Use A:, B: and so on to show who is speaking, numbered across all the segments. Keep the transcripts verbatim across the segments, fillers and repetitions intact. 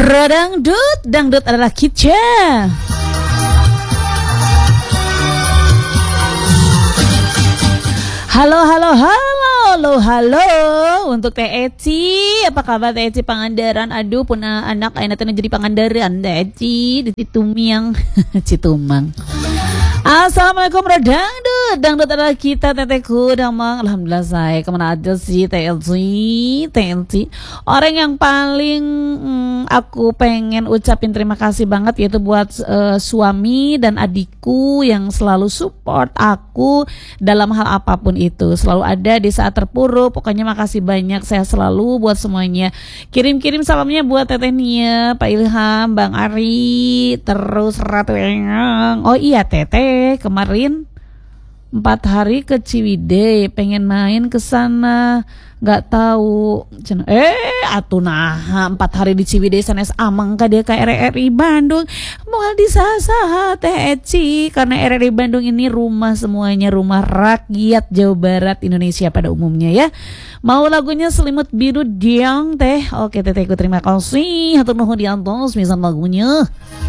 A: Radangdut, dangdut adalah kita. Halo, halo, halo, halo, halo. Untuk Teh Eci, apa kabar Teh Eci Pangandaran? Aduh, punya anak ayeuna jadi Pangandaran Teh Eci di Citumiang, Citumang. Assalamualaikum Radangdut, dangdut adalah kita teteku damang. Alhamdulillah saya kemana aja sih T L C, T L C. Orang yang paling hmm, aku pengen ucapin terima kasih banget yaitu buat uh, suami dan adikku yang selalu support aku dalam hal apapun itu, selalu ada di saat terpuruk. Pokoknya makasih banyak, saya selalu buat semuanya. Kirim-kirim salamnya buat Teteh Nia, Pak Ilham, Bang Ari, terus Ratu Eyang. Oh iya Teteh, kemarin empat hari ke Ciwidey, pengen main ke sana, nggak tahu. Eh, atuh nah empat hari di Ciwidey sanes amang ka dia ka R R I Bandung. Moal disasaha Teh Eci karena R R I Bandung ini rumah semuanya, rumah rakyat Jawa Barat Indonesia pada umumnya ya. Mau lagunya Selimut Biru Diang Teh? Oke Tetehku, terima kasih. Hatur nuhun diantos misan lagunya.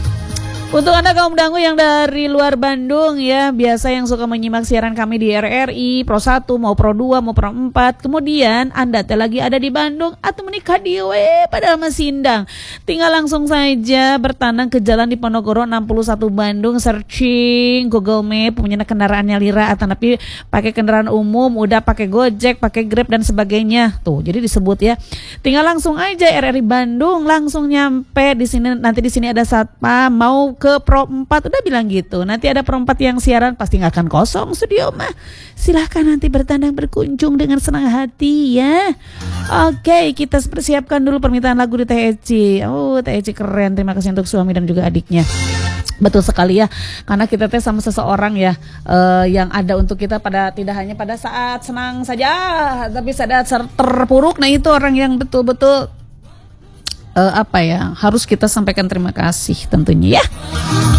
A: Untuk Anda kaum dangu yang dari luar Bandung ya, biasa yang suka menyimak siaran kami di R R I, Pro satu, mau Pro dua, mau Pro empat, kemudian Anda teh lagi ada di Bandung atau menikah di we padahal masih Sindang, tinggal langsung saja bertandang ke Jalan Diponegoro enam puluh satu Bandung, searching Google Map, punya kendaraannya Lira atau tapi pakai kendaraan umum, udah pakai Gojek, pakai Grab dan sebagainya. Tuh, jadi disebut ya. Tinggal langsung aja R R I Bandung, langsung nyampe di sini. Nanti di sini ada satpam, mau ke Pro empat udah bilang gitu. Nanti ada Pro empat yang siaran pasti nggak akan kosong studio mah. Silahkan nanti bertandang berkunjung dengan senang hati ya. Oke, kita persiapkan dulu permintaan lagu di Teh Eci. Oh, Teh Eci keren. Terima kasih untuk suami dan juga adiknya. Betul sekali ya, karena kita teh sama seseorang ya uh, yang ada untuk kita pada tidak hanya pada saat senang saja, tapi saat terpuruk. Nah itu orang yang betul-betul uh, apa ya, harus kita sampaikan terima kasih tentunya ya.